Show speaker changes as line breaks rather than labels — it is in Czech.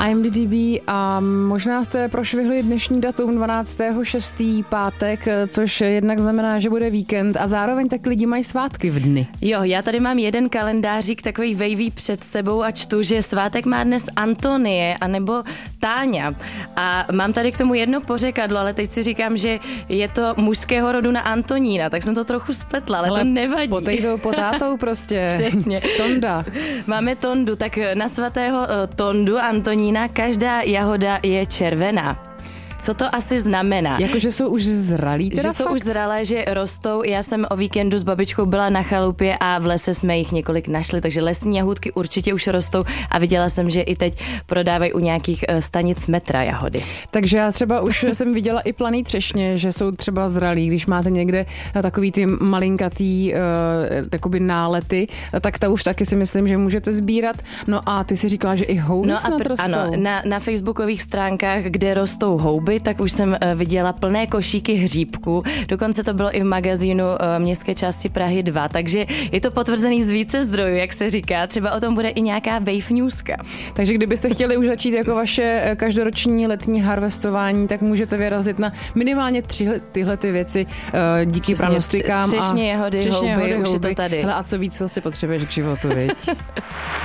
IMDb a možná jste prošvihli dnešní datum 12.6. pátek, což jednak znamená, že bude víkend a zároveň tak lidi mají svátky v dny.
Jo, já tady mám jeden kalendářík takový vejví před sebou a čtu, že svátek má dnes Antonie anebo Táňa. A mám tady k tomu jedno pořekadlo, ale teď si říkám, že je to mužského rodu na Antonína, tak jsem to trochu spletla, ale to nevadí.
Potato potátou prostě.
Přesně.
Tonda.
Máme Tondu, tak na svatého Tondu Antonína každá jahoda je červená. Co to asi znamená?
Jakože jsou už zralí teda
Že jsou
fakt?
už zralé, že rostou. Já jsem o víkendu s babičkou byla na chalupě a v lese jsme jich několik našli, takže lesní jahůdky určitě už rostou a viděla jsem, že i teď prodávají u nějakých stanic metra jahody.
Takže já třeba už jsem viděla i planý třešně, že jsou třeba zralí, když máte někde takový ty malinkatý takoby nálety, tak to už taky si myslím, že můžete sbírat. No a ty si říkala, že i houby snad rostou.
Ano, na facebookových stránkách, kde rostou houby, tak už jsem viděla plné košíky hříbků. Dokonce to bylo i v magazínu Městské části Prahy 2, takže je to potvrzený z více zdrojů, jak se říká. Třeba o tom bude i nějaká wave newska.
Takže kdybyste chtěli už začít jako vaše každoroční letní harvestování, tak můžete vyrazit na minimálně 3 tyhle ty věci díky
Přesně,
pranostikám.
Třešně, jahody, houby, už je to tady.
Hele, a co víc asi potřebuješ k životu, viď?